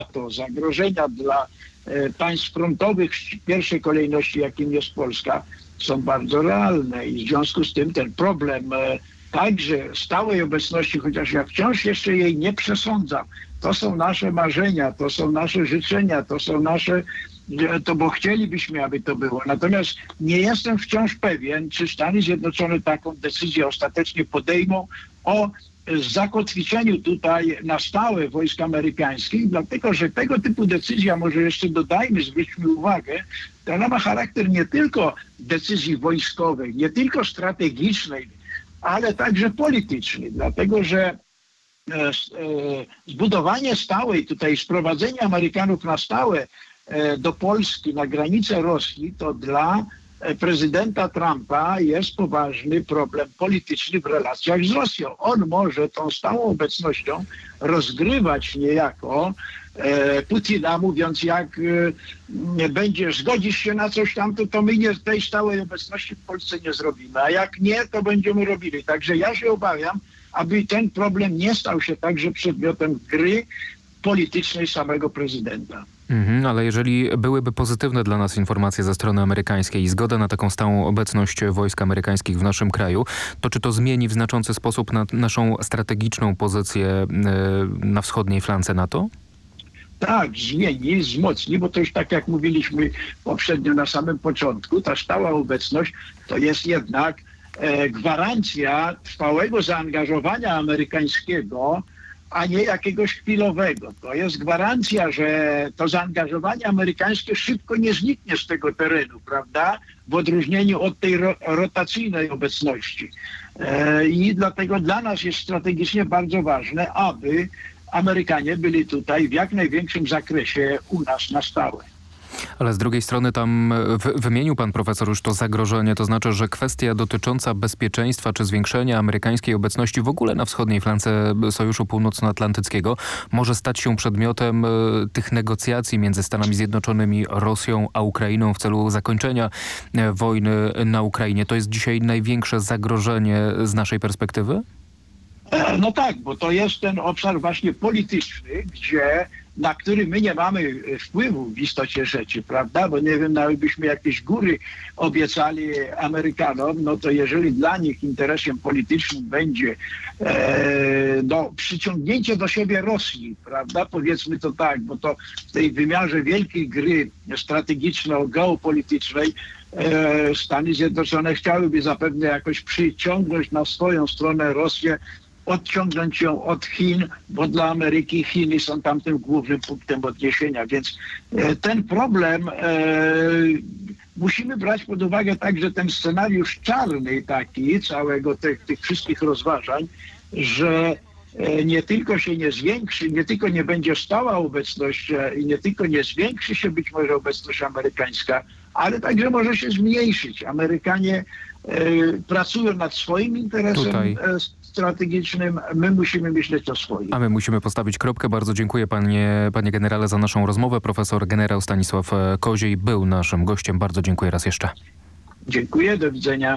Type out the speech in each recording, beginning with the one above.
NATO, zagrożenia dla państw frontowych w pierwszej kolejności, jakim jest Polska, są bardzo realne i w związku z tym ten problem także stałej obecności, chociaż ja wciąż jeszcze jej nie przesądzam. To są nasze marzenia, to są nasze życzenia, to są nasze, bo chcielibyśmy, aby to było. Natomiast nie jestem wciąż pewien, czy Stany Zjednoczone taką decyzję ostatecznie podejmą o zakotwiczeniu tutaj na stałe wojsk amerykańskich, dlatego że tego typu decyzja, może jeszcze dodajmy, zwróćmy uwagę, to ona ma charakter nie tylko decyzji wojskowej, nie tylko strategicznej, ale także politycznej, dlatego że zbudowanie stałej, tutaj sprowadzenie Amerykanów na stałe do Polski, na granicę Rosji, to dla prezydenta Trumpa jest poważny problem polityczny w relacjach z Rosją. On może tą stałą obecnością rozgrywać niejako Putina, mówiąc, jak będziesz, zgodzisz się na coś tam, to my tej stałej obecności w Polsce nie zrobimy, a jak nie, to będziemy robili. Także ja się obawiam, aby ten problem nie stał się także przedmiotem gry politycznej samego prezydenta. Ale jeżeli byłyby pozytywne dla nas informacje ze strony amerykańskiej i zgoda na taką stałą obecność wojsk amerykańskich w naszym kraju, to czy to zmieni w znaczący sposób naszą strategiczną pozycję na wschodniej flance NATO? Tak, zmieni, wzmocni, bo to już tak jak mówiliśmy poprzednio na samym początku, ta stała obecność to jest jednak gwarancja trwałego zaangażowania amerykańskiego, a nie jakiegoś chwilowego. To jest gwarancja, że to zaangażowanie amerykańskie szybko nie zniknie z tego terenu, prawda? W odróżnieniu od tej rotacyjnej obecności. I dlatego dla nas jest strategicznie bardzo ważne, aby Amerykanie byli tutaj w jak największym zakresie u nas na stałe. Ale z drugiej strony tam wymienił pan profesor już to zagrożenie, to znaczy, że kwestia dotycząca bezpieczeństwa czy zwiększenia amerykańskiej obecności w ogóle na wschodniej flance Sojuszu Północnoatlantyckiego może stać się przedmiotem tych negocjacji między Stanami Zjednoczonymi, Rosją a Ukrainą w celu zakończenia wojny na Ukrainie. To jest dzisiaj największe zagrożenie z naszej perspektywy? No tak, bo to jest ten obszar właśnie polityczny, na który my nie mamy wpływu w istocie rzeczy, prawda? Bo nie wiem, nawet byśmy jakieś góry obiecali Amerykanom, no to jeżeli dla nich interesem politycznym będzie przyciągnięcie do siebie Rosji, prawda? Powiedzmy to tak, bo to w tej wymiarze wielkiej gry strategiczno-geopolitycznej Stany Zjednoczone chciałyby zapewne jakoś przyciągnąć na swoją stronę Rosję, odciągnąć ją od Chin, bo dla Ameryki Chiny są tamtym głównym punktem odniesienia. Więc ten problem musimy brać pod uwagę także ten scenariusz czarny taki całego tych wszystkich rozważań, że nie tylko się nie zwiększy, nie tylko nie będzie stała obecność i nie tylko nie zwiększy się być może obecność amerykańska, ale także może się zmniejszyć. Amerykanie pracują nad swoim interesem strategicznym, my musimy myśleć o swoim. A my musimy postawić kropkę. Bardzo dziękuję panie generale za naszą rozmowę. Profesor generał Stanisław Koziej był naszym gościem. Bardzo dziękuję raz jeszcze. Dziękuję, do widzenia.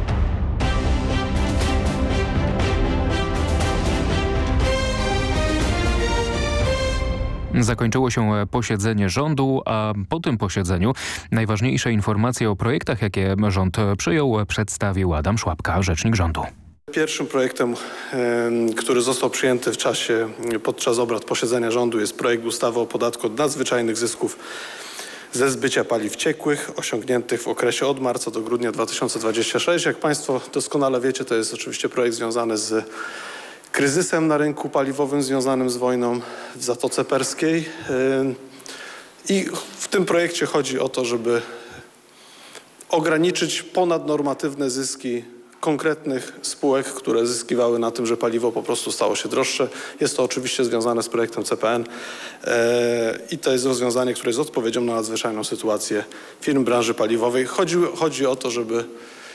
Zakończyło się posiedzenie rządu, a po tym posiedzeniu najważniejsze informacje o projektach, jakie rząd przyjął, przedstawił Adam Szłapka, rzecznik rządu. Pierwszym projektem, który został przyjęty podczas obrad posiedzenia rządu, jest projekt ustawy o podatku od nadzwyczajnych zysków ze zbycia paliw ciekłych osiągniętych w okresie od marca do grudnia 2026. Jak Państwo doskonale wiecie, to jest oczywiście projekt związany z kryzysem na rynku paliwowym związanym z wojną w Zatoce Perskiej. I w tym projekcie chodzi o to, żeby ograniczyć ponadnormatywne zyski konkretnych spółek, które zyskiwały na tym, że paliwo po prostu stało się droższe. Jest to oczywiście związane z projektem CPN i to jest rozwiązanie, które jest odpowiedzią na nadzwyczajną sytuację firm branży paliwowej. Chodzi o to, żeby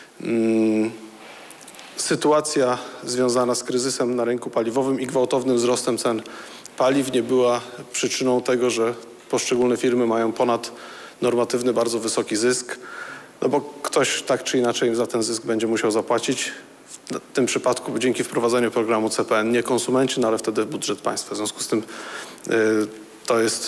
sytuacja związana z kryzysem na rynku paliwowym i gwałtownym wzrostem cen paliw nie była przyczyną tego, że poszczególne firmy mają ponadnormatywny, bardzo wysoki zysk, no bo ktoś tak czy inaczej za ten zysk będzie musiał zapłacić. W tym przypadku dzięki wprowadzeniu programu CPN nie konsumenci, no ale wtedy budżet państwa. W związku z tym To jest